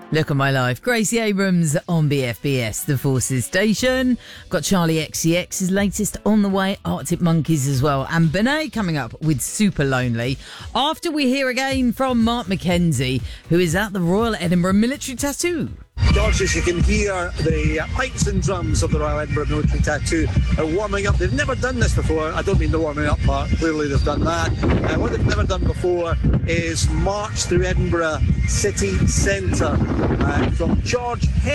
Look at my life. Gracie Abrams on BFBS, the Forces station. Got Charlie XCX's latest on the way, Arctic Monkeys as well. And Benet coming up with Super Lonely. After we hear again from Mark McKenzie, who is at the Royal Edinburgh Military Tattoo. George, as you can hear, the pipes and drums of the Royal Edinburgh Military Tattoo are warming up. They've never done this before. I don't mean the warming up part. Clearly they've done that. What they've never done before is march through Edinburgh city centre from George